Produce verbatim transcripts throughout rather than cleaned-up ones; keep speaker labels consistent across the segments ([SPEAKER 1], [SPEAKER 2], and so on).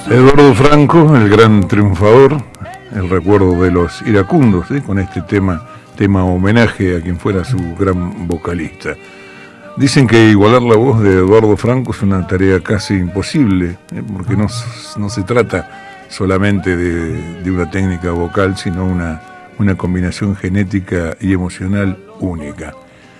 [SPEAKER 1] Eduardo Franco, el gran triunfador, el recuerdo de los iracundos, ¿eh? Con este tema, tema homenaje a quien fuera su gran vocalista. Dicen que igualar la voz de Eduardo Franco es una tarea casi imposible, ¿eh? Porque no, no se trata solamente de, de una técnica vocal, sino una, una combinación genética y emocional única.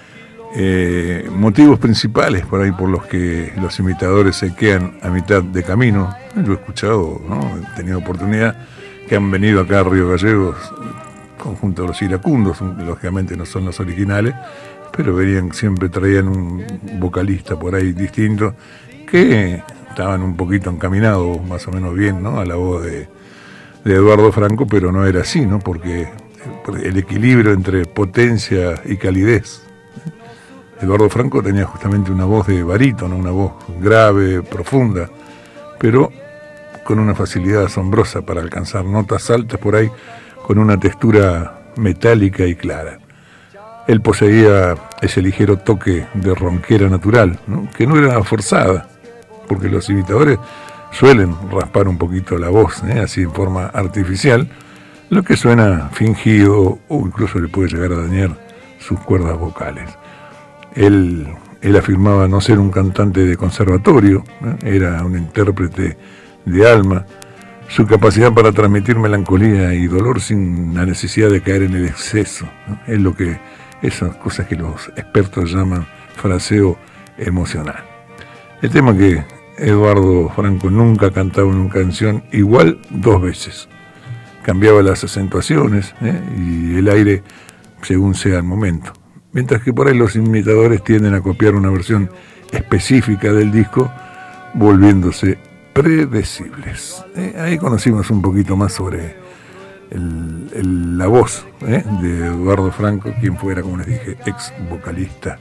[SPEAKER 1] Eh, motivos principales por ahí por los que los imitadores se quedan a mitad de camino, yo he escuchado, ¿no? He tenido oportunidad que han venido acá a Río Gallegos, conjunto de los iracundos, lógicamente no son los originales, pero venían, siempre traían un vocalista por ahí distinto, que estaban un poquito encaminados, más o menos bien, ¿no? A la voz de, de Eduardo Franco, pero no era así, ¿no? Porque el equilibrio entre potencia y calidez. Eduardo Franco tenía justamente una voz de barítono, una voz grave, profunda, pero con una facilidad asombrosa para alcanzar notas altas por ahí, con una textura metálica y clara. Él poseía ese ligero toque de ronquera natural, ¿no? Que no era forzada, porque los imitadores suelen raspar un poquito la voz, ¿eh? Así en forma artificial, lo que suena fingido o incluso le puede llegar a dañar sus cuerdas vocales. Él, él afirmaba no ser un cantante de conservatorio, ¿eh? Era un intérprete de alma. Su capacidad para transmitir melancolía y dolor sin la necesidad de caer en el exceso, ¿no? Es lo que, esas cosas que los expertos llaman fraseo emocional. El tema que Eduardo Franco nunca cantaba en una canción igual dos veces. Cambiaba las acentuaciones, ¿eh? Y el aire según sea el momento. Mientras que por ahí los imitadores tienden a copiar una versión específica del disco, volviéndose predecibles. Eh, ahí conocimos un poquito más sobre el, el, la voz eh, de Eduardo Franco, quien fuera, como les dije, ex vocalista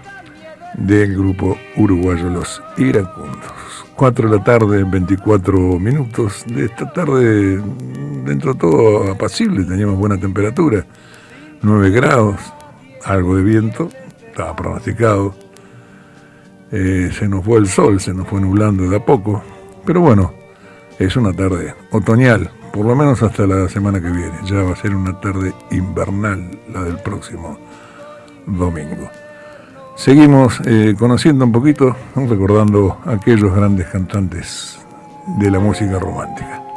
[SPEAKER 1] del grupo uruguayo Los Iracundos. cuatro de la tarde, veinticuatro minutos. De esta tarde, dentro de todo apacible, teníamos buena temperatura, nueve grados. Algo de viento, estaba pronosticado, eh, se nos fue el sol, se nos fue nublando de a poco, pero bueno, es una tarde otoñal, por lo menos hasta la semana que viene, ya va a ser una tarde invernal, la del próximo domingo. Seguimos eh, conociendo un poquito, recordando a aquellos grandes cantantes de la música romántica.